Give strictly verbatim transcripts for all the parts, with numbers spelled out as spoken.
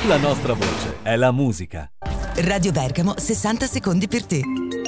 La nostra voce è la musica. Radio Bergamo, sessanta secondi per te.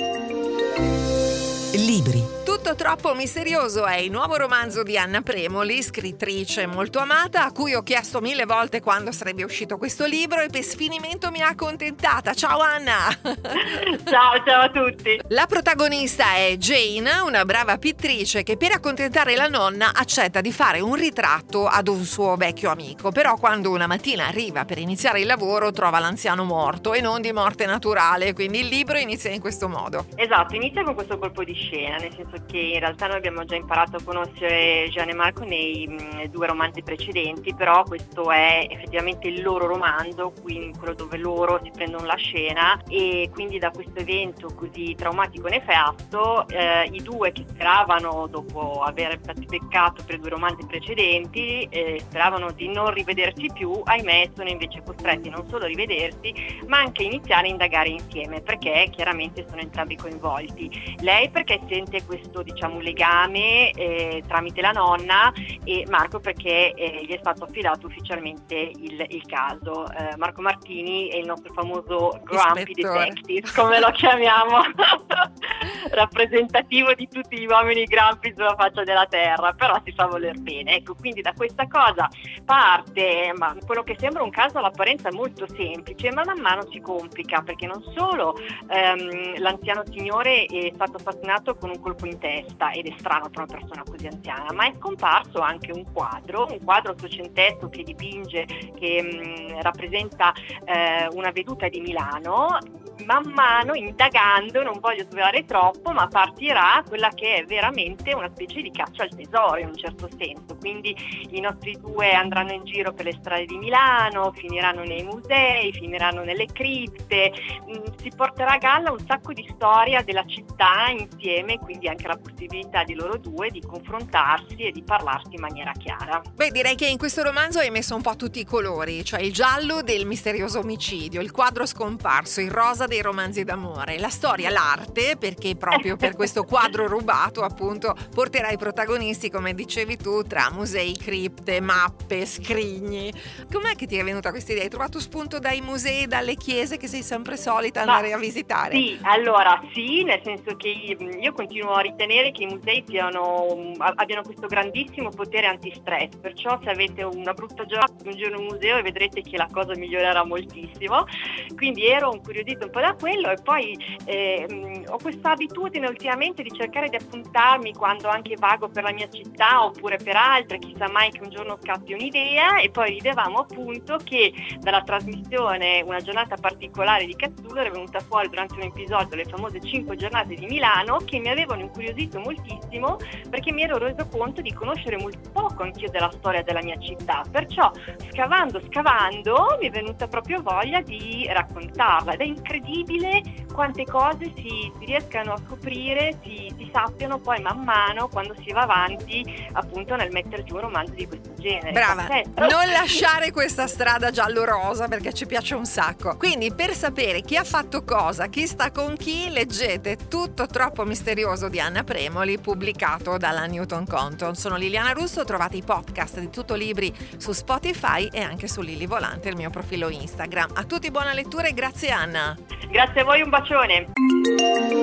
Libri. Tutto troppo misterioso è il nuovo romanzo di Anna Premoli, scrittrice molto amata, a cui ho chiesto mille volte quando sarebbe uscito questo libro e per sfinimento mi ha accontentata. Ciao Anna! Ciao, ciao a tutti! La protagonista è Jane, una brava pittrice che per accontentare la nonna accetta di fare un ritratto ad un suo vecchio amico, però quando una mattina arriva per iniziare il lavoro trova l'anziano morto e non di morte naturale, quindi il libro inizia in questo modo. Esatto, inizia con questo colpo di scena, nel senso che in realtà noi abbiamo già imparato a conoscere Jeanne e Marco nei mh, due romanzi precedenti, però questo è effettivamente il loro romanzo, quindi quello dove loro si prendono la scena, e quindi da questo evento così traumatico e nefasto eh, i due che speravano, dopo aver peccato per i due romanzi precedenti, eh, speravano di non rivedersi più, ahimè sono invece costretti non solo a rivedersi ma anche a iniziare a indagare insieme, perché chiaramente sono entrambi coinvolti. Lei perché sente questo diciamo legame eh, tramite la nonna, e Marco perché eh, gli è stato affidato ufficialmente il, il caso. eh, Marco Martini è il nostro famoso Grumpy Ispettore. Detective, come lo chiamiamo, rappresentativo di tutti gli uomini grumpy sulla faccia della terra, però si fa voler bene. Ecco, quindi da questa cosa parte ma quello che sembra un caso all'apparenza molto semplice, ma man mano si complica, perché non solo ehm, l'anziano signore è stato assassinato con un colpo in testa, ed è strano per una persona così anziana, ma è scomparso anche un quadro, un quadro ottocentesco che dipinge, che mh, rappresenta eh, una veduta di Milano. Man mano, indagando, non voglio svelare troppo, ma partirà quella che è veramente una specie di caccia al tesoro in un certo senso. Quindi i nostri due andranno in giro per le strade di Milano, finiranno nei musei, finiranno nelle cripte, si porterà a galla un sacco di storia della città insieme, quindi anche la possibilità di loro due di confrontarsi e di parlarsi in maniera chiara. Beh, direi che in questo romanzo hai messo un po' tutti i colori, cioè il giallo del misterioso omicidio, il quadro scomparso, il rosa dei romanzi d'amore, la storia, l'arte, perché proprio per questo quadro rubato appunto porterà i protagonisti, come dicevi tu, tra musei, cripte, mappe, scrigni. Com'è che ti è venuta questa idea? Hai trovato spunto dai musei, dalle chiese che sei sempre solita andare Ma, a visitare? Sì, allora sì, nel senso che io continuo a ritenere che i musei siano, abbiano questo grandissimo potere antistress, perciò se avete una brutta giornata un giorno in un museo e vedrete che la cosa migliorerà moltissimo. Quindi ero incuriosita un po' da quello, e poi eh, ho questa abitudine ultimamente di cercare di appuntarmi quando anche vago per la mia città oppure per altre, chissà mai che un giorno scappi un'idea. E poi ridevamo appunto che dalla trasmissione Una giornata particolare di Cthulhu era venuta fuori durante un episodio le famose cinque giornate di Milano, che mi avevano incuriosito moltissimo, perché mi ero reso conto di conoscere molto poco anch'io della storia della mia città, perciò scavando scavando mi è venuta proprio voglia di raccontarla, ed è incredibile quante cose si, si riescano a scoprire, si, si sappiano poi man mano quando si va avanti appunto nel mettere giù un romanzo di questo genere. Brava, Pazzesco. non lasciare questa strada giallo-rosa perché ci piace un sacco. Quindi per sapere chi ha fatto cosa, chi sta con chi, leggete Tutto troppo misterioso di Anna Premoli, pubblicato dalla Newton Compton. Sono Liliana Russo, trovate i podcast di Tutto Libri su Spotify e anche su Lili Volante, il mio profilo Instagram. A tutti buona lettura e grazie Anna. Grazie a voi, un bacione.